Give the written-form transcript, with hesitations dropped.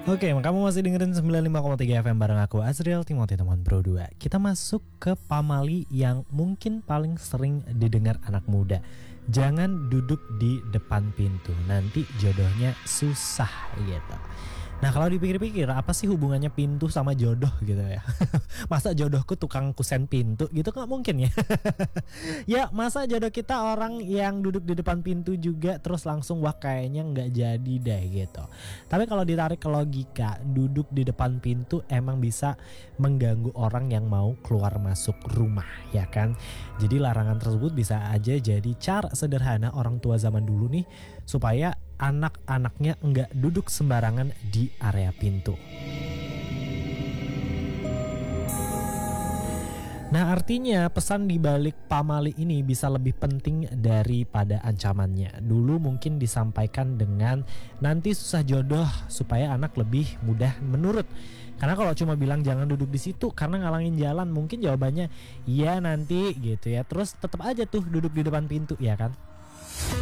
Oke, kamu masih dengerin 95,3 FM bareng aku Azriel Timothy teman Bro 2. Kita masuk ke pamali yang mungkin paling sering didengar anak muda. Jangan duduk di depan pintu, nanti jodohnya susah gitu. Nah kalau dipikir-pikir apa sih hubungannya pintu sama jodoh gitu ya. Masa jodohku tukang kusen pintu gitu, gak mungkin ya. Ya masa jodoh kita orang yang duduk di depan pintu juga terus langsung wah kayaknya gak jadi deh gitu. Tapi kalau ditarik ke logika, duduk di depan pintu emang bisa mengganggu orang yang mau keluar masuk rumah ya kan. Jadi larangan tersebut bisa aja jadi cara sederhana orang tua zaman dulu nih supaya anak-anaknya enggak duduk sembarangan di area pintu. Nah artinya pesan di balik pamali ini bisa lebih penting daripada ancamannya. Dulu mungkin disampaikan dengan nanti susah jodoh supaya anak lebih mudah menurut. Karena kalau cuma bilang jangan duduk di situ karena ngalangin jalan, mungkin jawabannya iya nanti gitu ya. Terus tetap aja tuh duduk di depan pintu ya kan.